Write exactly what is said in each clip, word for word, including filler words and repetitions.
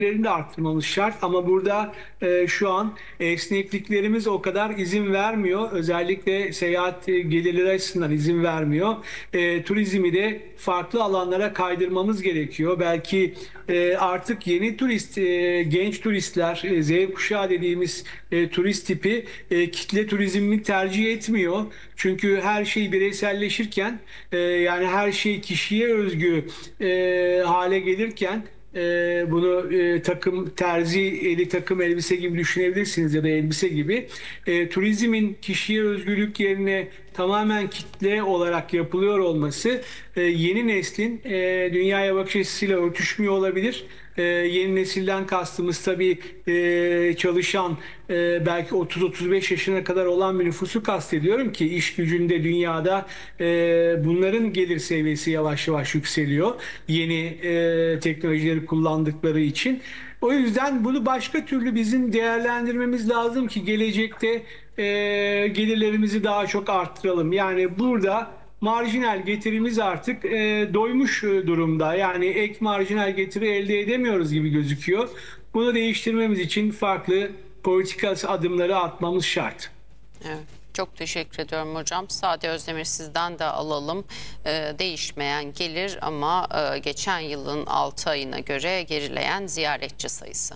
de arttırmamız şart ama burada e, şu an esnekliklerimiz o kadar izin vermiyor. Özellikle seyahat e, gelirleri açısından izin vermiyor. E, turizmi de farklı alanlara kaydırmamız gerekiyor. Belki e, artık yeni turist, e, genç turistler, e, Z kuşağı dediğimiz e, turist tipi e, kitle turizmini tercih etmiyor. Çünkü her şey bireyselleşirken, e, yani her şey kişiye özgü e, hale gelirken, ee, bunu e, takım terzi eli takım elbise gibi düşünebilirsiniz ya da elbise gibi. E, turizmin kişiye özgürlük yerine tamamen kitle olarak yapılıyor olması e, yeni neslin e, dünyaya bakış açısıyla örtüşmüyor olabilir. E, yeni nesilden kastımız tabii e, çalışan e, belki otuz otuz beş yaşına kadar olan bir nüfusu kastediyorum ki iş gücünde dünyada e, bunların gelir seviyesi yavaş yavaş yükseliyor. Yeni e, teknolojileri kullandıkları için. O yüzden bunu başka türlü bizim değerlendirmemiz lazım ki gelecekte e, gelirlerimizi daha çok arttıralım. Yani burada marjinal getirimiz artık e, doymuş e, durumda. Yani ek marjinal getiri elde edemiyoruz gibi gözüküyor. Bunu değiştirmemiz için farklı politika adımları atmamız şart. Evet. Çok teşekkür ediyorum hocam. Sade Özdemir sizden de alalım. Ee, değişmeyen gelir ama e, geçen yılın altı ayına göre gerileyen ziyaretçi sayısı.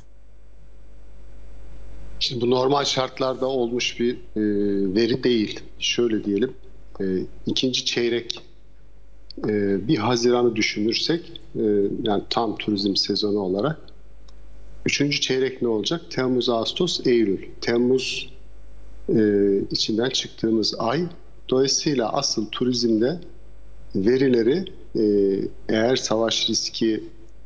Şimdi bu normal şartlarda olmuş bir e, veri değil. Şöyle diyelim, e, ikinci çeyrek e, bir Haziran'ı düşünürsek, e, yani tam turizm sezonu olarak, üçüncü çeyrek ne olacak? Temmuz, Ağustos, Eylül. Temmuz e, içinden çıktığımız ay. Dolayısıyla asıl turizmde verileri e, eğer savaş riski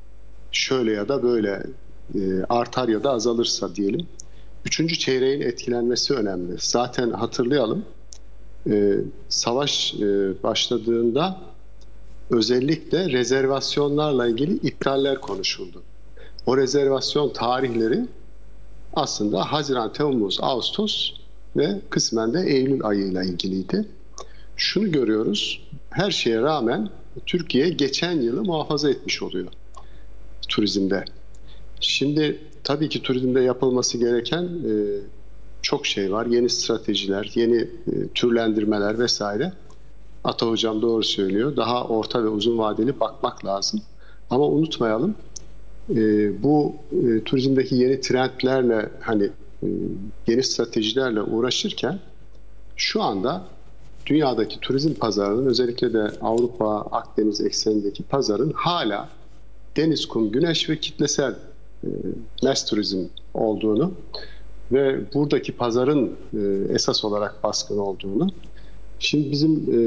şöyle ya da böyle e, artar ya da azalırsa diyelim, üçüncü çeyreğin etkilenmesi önemli. Zaten hatırlayalım, e, savaş e, başladığında özellikle rezervasyonlarla ilgili iptaller konuşuldu. O rezervasyon tarihleri aslında Haziran, Temmuz, Ağustos ve kısmen de Eylül ayıyla ilgiliydi. Şunu görüyoruz, her şeye rağmen Türkiye geçen yılı muhafaza etmiş oluyor turizmde. Şimdi tabii ki turizmde yapılması gereken e, çok şey var. Yeni stratejiler, yeni e, türlendirmeler vesaire. Ata Hocam doğru söylüyor. Daha orta ve uzun vadeli bakmak lazım. Ama unutmayalım, e, bu e, turizmdeki yeni trendlerle, hani e, yeni stratejilerle uğraşırken şu anda dünyadaki turizm pazarının, özellikle de Avrupa, Akdeniz eksenindeki pazarın hala deniz, kum, güneş ve kitlesel e, mass turizm olduğunu ve buradaki pazarın e, esas olarak baskın olduğunu. Şimdi bizim e,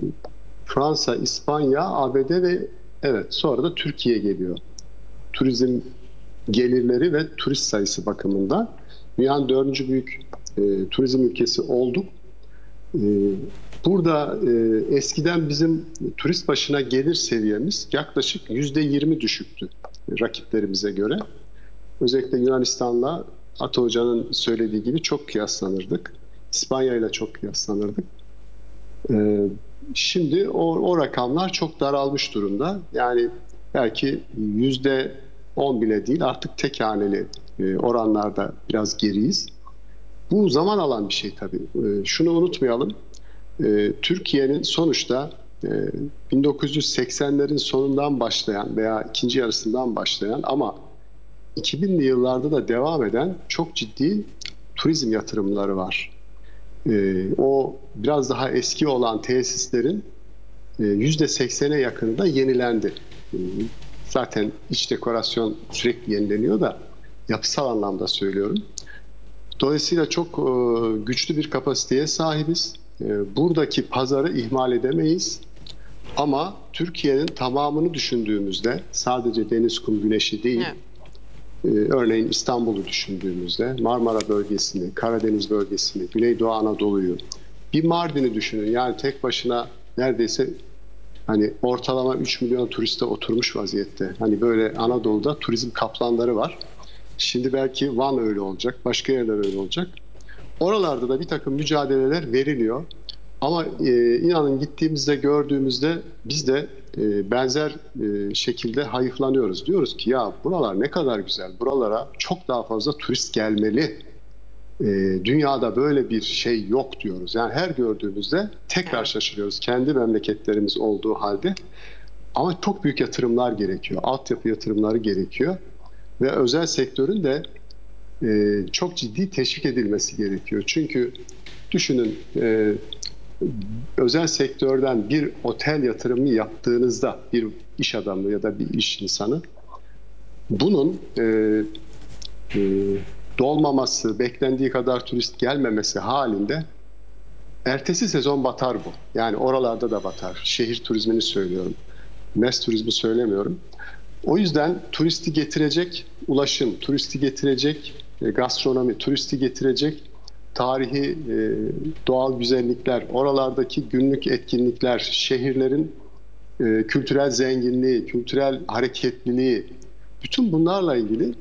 Fransa, İspanya, A B D ve evet sonra da Türkiye geliyor. Turizm gelirleri ve turist sayısı bakımından dünyanın dördüncü büyük e, turizm ülkesi olduk. E, burada e, eskiden bizim turist başına gelir seviyemiz yaklaşık yüzde yirmi düşüktü rakiplerimize göre. Özellikle Yunanistan'la Ata Hoca'nın söylediği gibi çok kıyaslanırdık. İspanya ile çok kıyaslanırdık. Ee, şimdi o, o rakamlar çok daralmış durumda. Yani belki yüzde on bile değil, artık tek haneli e, oranlarda biraz geriyiz. Bu zaman alan bir şey tabii. E, şunu unutmayalım. E, Türkiye'nin sonuçta e, bin dokuz yüz seksenlerin sonundan başlayan veya ikinci yarısından başlayan ama iki binli yıllarda da devam eden çok ciddi turizm yatırımları var. Ee, o biraz daha eski olan tesislerin e, yüzde seksene yakını da yenilendi. Ee, zaten iç dekorasyon sürekli yenileniyor da yapısal anlamda söylüyorum. Dolayısıyla çok e, güçlü bir kapasiteye sahibiz. E, buradaki pazarı ihmal edemeyiz. Ama Türkiye'nin tamamını düşündüğümüzde sadece deniz, kum, güneşi değil, evet. Ee, örneğin İstanbul'u düşündüğümüzde Marmara bölgesini, Karadeniz bölgesini, Güneydoğu Anadolu'yu, bir Mardin'i düşünün. Yani tek başına neredeyse hani ortalama üç milyon turiste oturmuş vaziyette. Hani böyle Anadolu'da turizm kaplanları var. Şimdi belki Van öyle olacak, başka yerler öyle olacak. Oralarda da bir takım mücadeleler veriliyor. Ama e, inanın gittiğimizde gördüğümüzde biz de e, benzer e, şekilde hayıflanıyoruz. Diyoruz ki ya buralar ne kadar güzel, buralara çok daha fazla turist gelmeli. E, dünyada böyle bir şey yok diyoruz. Yani her gördüğümüzde tekrar şaşırıyoruz. Kendi memleketlerimiz olduğu halde. Ama çok büyük yatırımlar gerekiyor. Altyapı yatırımları gerekiyor. Ve özel sektörün de e, çok ciddi teşvik edilmesi gerekiyor. Çünkü düşünün e, özel sektörden bir otel yatırımı yaptığınızda bir iş adamı ya da bir iş insanı bunun e, e, dolmaması, beklendiği kadar turist gelmemesi halinde ertesi sezon batar bu. Yani oralarda da batar. Şehir turizmini söylüyorum. Mes turizmi söylemiyorum. O yüzden turisti getirecek ulaşım, turisti getirecek e, gastronomi, turisti getirecek tarihi, e, doğal güzellikler, oralardaki günlük etkinlikler, şehirlerin e, kültürel zenginliği, kültürel hareketliliği, bütün bunlarla ilgili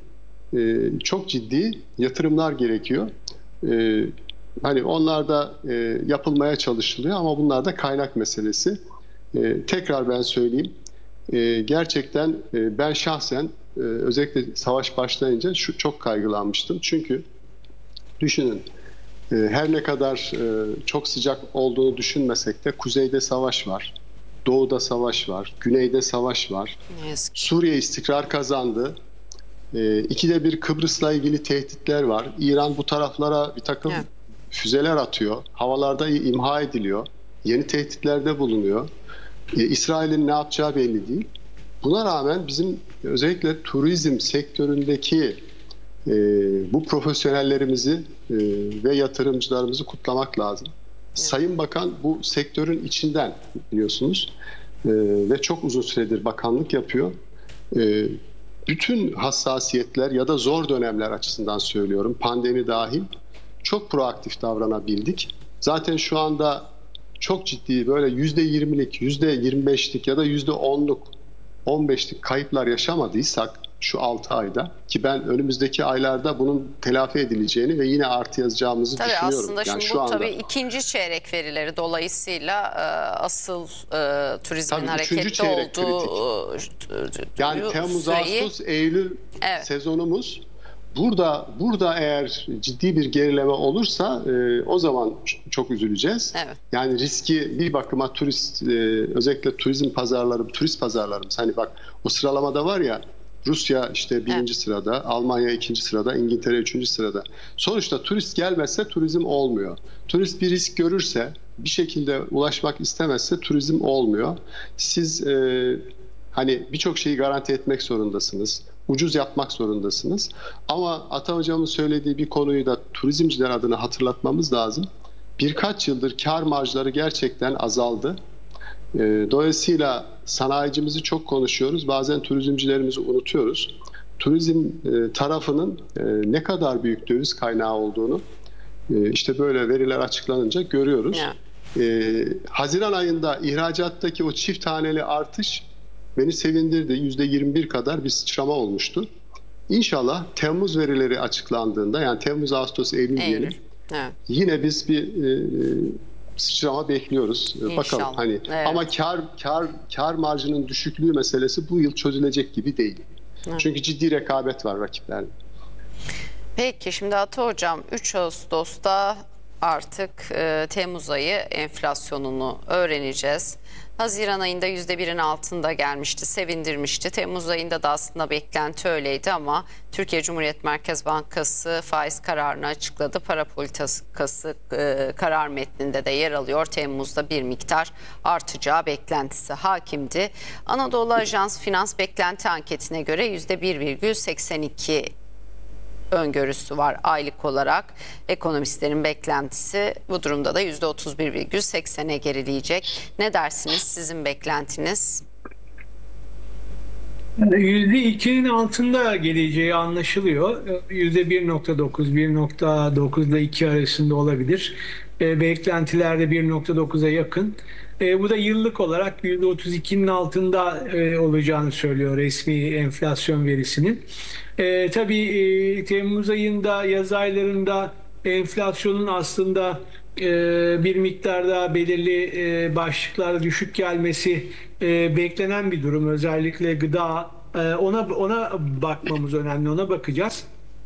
e, çok ciddi yatırımlar gerekiyor. E, hani onlar da e, yapılmaya çalışılıyor ama bunlar da kaynak meselesi. E, tekrar ben söyleyeyim. E, gerçekten e, ben şahsen e, özellikle savaş başlayınca şu, çok kaygılanmıştım. Çünkü düşünün, e, her ne kadar e, çok sıcak olduğunu düşünmesek de kuzeyde savaş var, doğuda savaş var, güneyde savaş var. Ne yazık ki. Suriye istikrar kazandı. E, ikide bir Kıbrıs'la ilgili tehditler var. İran bu taraflara bir takım Evet. füzeler atıyor. Havalarda imha ediliyor. Yeni tehditlerde bulunuyor. E, İsrail'in ne yapacağı belli değil. Buna rağmen bizim özellikle turizm sektöründeki e, bu profesyonellerimizi e, ve yatırımcılarımızı kutlamak lazım. Evet. Sayın Bakan bu sektörün içinden biliyorsunuz e, ve çok uzun süredir bakanlık yapıyor. E, bütün hassasiyetler ya da zor dönemler açısından söylüyorum, pandemi dahil çok proaktif davranabildik. Zaten şu anda çok ciddi böyle yüzde yirmilik, yüzde yirmi beşlik ya da yüzde onluk, on beşlik kayıplar yaşamadıysak şu altı ayda, ki ben önümüzdeki aylarda bunun telafi edileceğini ve yine artı yazacağımızı Tabii düşünüyorum. aslında Yani şimdi şu bu anda, tabii ikinci çeyrek verileri dolayısıyla e, asıl e, turizmin Tabii üçüncü hareketli çeyrek olduğu e, yani Temmuz, süreyi, Ağustos, Eylül evet. sezonumuz burada burada eğer ciddi bir gerileme olursa e, o zaman çok üzüleceğiz. Evet. Yani riski bir bakıma turist e, özellikle turizm pazarları, turist pazarlarımız, hani bak o sıralamada var ya, Rusya işte birinci evet. sırada, Almanya ikinci sırada, İngiltere üçüncü sırada. Sonuçta turist gelmezse turizm olmuyor. Turist bir risk görürse, bir şekilde ulaşmak istemezse turizm olmuyor. Siz e, hani birçok şeyi garanti etmek zorundasınız. Ucuz yapmak zorundasınız. Ama Ata Hocam'ın söylediği bir konuyu da turizmciler adına hatırlatmamız lazım. Birkaç yıldır kar marjları gerçekten azaldı. Dolayısıyla sanayicimizi çok konuşuyoruz. Bazen turizmcilerimizi unutuyoruz. Turizm tarafının ne kadar büyük döviz kaynağı olduğunu işte böyle veriler açıklanınca görüyoruz. Yeah. Haziran ayında ihracattaki o çift haneli artış beni sevindirdi. yüzde yirmi bir kadar bir sıçrama olmuştu. İnşallah Temmuz verileri açıklandığında, yani Temmuz, Ağustos, Eylül, Eylül. diyelim. Evet. Yine biz bir e, sıçrama bekliyoruz. İnşallah. Bakalım hani evet. Ama kar kar kar marjının düşüklüğü meselesi bu yıl çözülecek gibi değil. Evet. Çünkü ciddi rekabet var rakiplerle. Peki şimdi Ata Hocam, üç Ağustos'ta artık e, Temmuz ayı enflasyonunu öğreneceğiz. Haziran ayında yüzde birin altında gelmişti, sevindirmişti. Temmuz ayında da aslında beklenti öyleydi ama Türkiye Cumhuriyet Merkez Bankası faiz kararını açıkladı. Para politikası e, karar metninde de yer alıyor. Temmuz'da bir miktar artacağı beklentisi hakimdi. Anadolu Ajans Finans Beklenti Anketi'ne göre yüzde bir virgül seksen iki öngörüsü var aylık olarak. Ekonomistlerin beklentisi bu durumda da yüzde otuz bir virgül seksene gerileyecek. Ne dersiniz, sizin beklentiniz? yüzde ikinin altında geleceği anlaşılıyor. yüzde bir nokta dokuz, bir nokta dokuz ile iki arasında olabilir. Beklentilerde bir nokta dokuza yakın. E, bu da yıllık olarak yüzde otuz ikinin altında e, olacağını söylüyor resmi enflasyon verisinin. E, tabii e, Temmuz ayında, yaz aylarında enflasyonun aslında e, bir miktar daha belirli e, başlıklarda düşük gelmesi e, beklenen bir durum. Özellikle gıda, e, ona ona bakmamız önemli, ona bakacağız.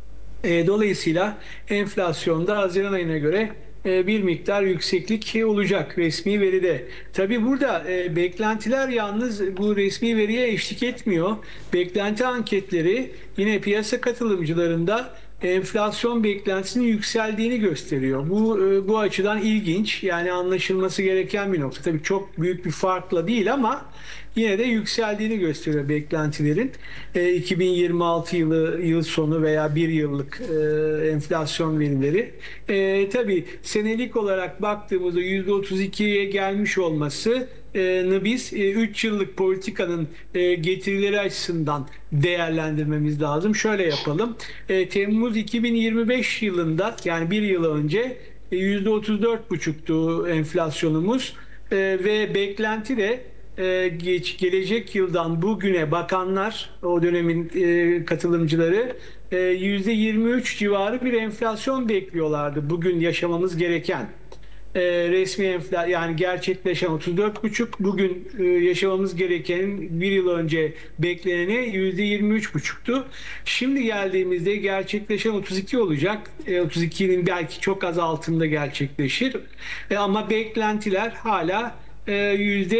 E, dolayısıyla enflasyonda Haziran ayına göre e, bir miktar yükseklik olacak resmi veride. Tabii burada e, beklentiler yalnız bu resmi veriye eşlik etmiyor. Beklenti anketleri yine piyasa katılımcılarında enflasyon beklentisinin yükseldiğini gösteriyor. Bu e, bu açıdan ilginç. Yani anlaşılması gereken bir nokta. Tabii çok büyük bir farkla değil ama yine de yükseldiğini gösteriyor beklentilerin. E, iki bin yirmi altı yılı yıl sonu veya bir yıllık e, enflasyon verileri. E, tabii senelik olarak baktığımızda yüzde otuz ikiye gelmiş olması biz üç yıllık politikanın e, getirileri açısından değerlendirmemiz lazım. Şöyle yapalım. E, Temmuz iki bin yirmi beş yılında, yani bir yıl önce e, yüzde otuz dört buçuktu enflasyonumuz E, ve beklenti de e, geç, gelecek yıldan bugüne bakanlar, o dönemin e, katılımcıları e, yüzde yirmi üç civarı bir enflasyon bekliyorlardı bugün yaşamamız gereken. E, resmi enflasyon, yani gerçekleşen otuz dört buçuk, bugün e, yaşamamız gerekenin bir yıl önce bekleneni yüzde yirmi üç buçuktu. Şimdi geldiğimizde gerçekleşen otuz iki olacak. E, otuz ikinin belki çok az altında gerçekleşir. E, ama beklentiler hala e, yüzde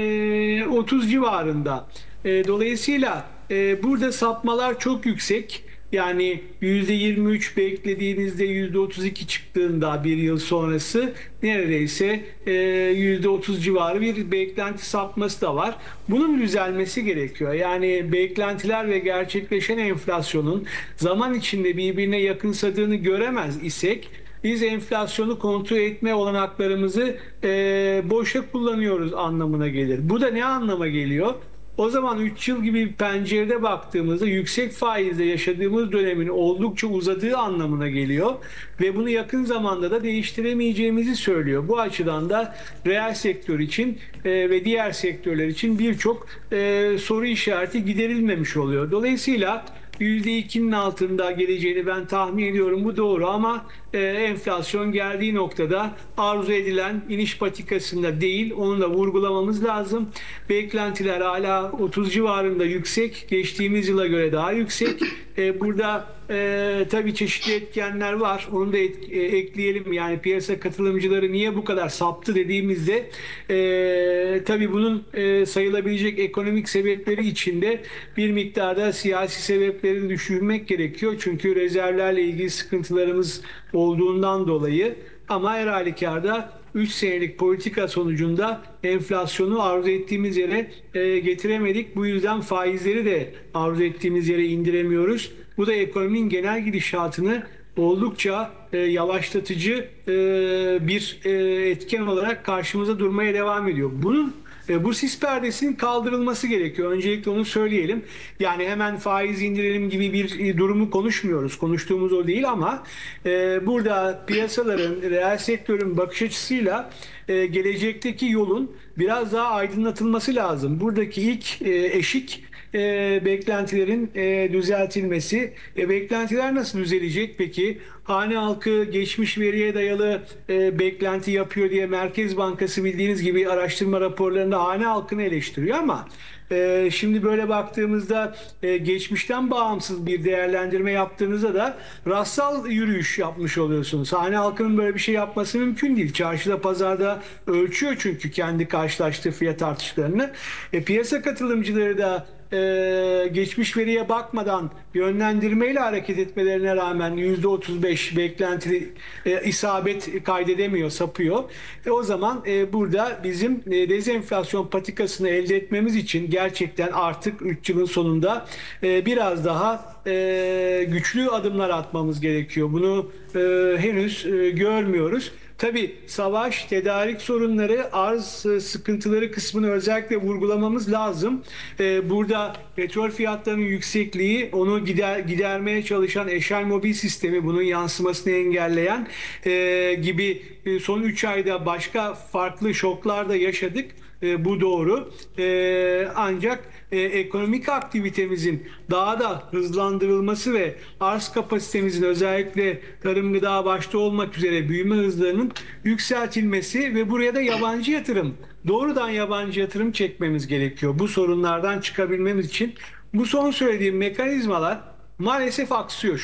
e, otuz civarında. E, dolayısıyla e, burada sapmalar çok yüksek. Yani yüzde yirmi üç beklediğinizde yüzde otuz iki çıktığında bir yıl sonrası neredeyse e, yüzde otuz civarı bir beklenti sapması da var. Bunun düzelmesi gerekiyor. Yani beklentiler ve gerçekleşen enflasyonun zaman içinde birbirine yakınsadığını göremez isek biz enflasyonu kontrol etme olanaklarımızı e, boşa kullanıyoruz anlamına gelir. Bu da ne anlama geliyor? O zaman üç yıl gibi bir pencerede baktığımızda yüksek faizle yaşadığımız dönemin oldukça uzadığı anlamına geliyor ve bunu yakın zamanda da değiştiremeyeceğimizi söylüyor. Bu açıdan da reel sektör için e, ve diğer sektörler için birçok e, soru işareti giderilmemiş oluyor. Dolayısıyla yüzde ikinin altında geleceğini ben tahmin ediyorum. Bu doğru ama e, enflasyon geldiği noktada arzu edilen iniş patikasında değil. Onu da vurgulamamız lazım. Beklentiler hala otuz civarında yüksek. Geçtiğimiz yıla göre daha yüksek. E, burada e, tabii çeşitli etkenler var. Onu da et, e, ekleyelim. Yani piyasa katılımcıları niye bu kadar saptı dediğimizde e, tabii bunun e, sayılabilecek ekonomik sebepleri içinde bir miktarda siyasi sebepleri düşürmek gerekiyor. Çünkü rezervlerle ilgili sıkıntılarımız olduğundan dolayı, ama her halükarda üç senelik politika sonucunda enflasyonu arzu ettiğimiz yere e, getiremedik. Bu yüzden faizleri de arzu ettiğimiz yere indiremiyoruz. Bu da ekonominin genel gidişatını oldukça e, yavaşlatıcı e, bir e, etken olarak karşımıza durmaya devam ediyor. Bunun e, bu sis perdesinin kaldırılması gerekiyor. Öncelikle onu söyleyelim. Yani hemen faiz indirelim gibi bir e, durumu konuşmuyoruz. Konuştuğumuz o değil ama e, burada piyasaların, reel sektörün bakış açısıyla e, gelecekteki yolun biraz daha aydınlatılması lazım. Buradaki ilk e, eşik E, beklentilerin e, düzeltilmesi. E, beklentiler nasıl düzelecek peki? Hane halkı geçmiş veriye dayalı e, beklenti yapıyor diye Merkez Bankası bildiğiniz gibi araştırma raporlarında hane halkını eleştiriyor ama e, şimdi böyle baktığımızda e, geçmişten bağımsız bir değerlendirme yaptığınızda da rastsal yürüyüş yapmış oluyorsunuz. Hane halkının böyle bir şey yapması mümkün değil. Çarşıda, pazarda ölçüyor çünkü kendi karşılaştığı fiyat artışlarını. E, piyasa katılımcıları da Ee, geçmiş veriye bakmadan yönlendirmeyle hareket etmelerine rağmen yüzde otuz beş beklentili e, isabet kaydedemiyor, sapıyor. E, o zaman e, burada bizim e, dezenflasyon patikasını elde etmemiz için gerçekten artık üç yılın sonunda e, biraz daha e, güçlü adımlar atmamız gerekiyor. Bunu e, henüz e, görmüyoruz. Tabii savaş, tedarik sorunları, arz sıkıntıları kısmını özellikle vurgulamamız lazım. Ee, burada petrol fiyatlarının yüksekliği, onu gider, gidermeye çalışan Eşel Mobil sistemi, bunun yansımasını engelleyen e, gibi son üç ayda başka farklı şoklar da yaşadık. E, bu doğru. E, ancak e, ekonomik aktivitemizin daha da hızlandırılması ve arz kapasitemizin özellikle tarım gıda başta olmak üzere büyüme hızlarının yükseltilmesi ve buraya da yabancı yatırım, doğrudan yabancı yatırım çekmemiz gerekiyor. Bu sorunlardan çıkabilmemiz için bu son söylediğim mekanizmalar maalesef aksıyor.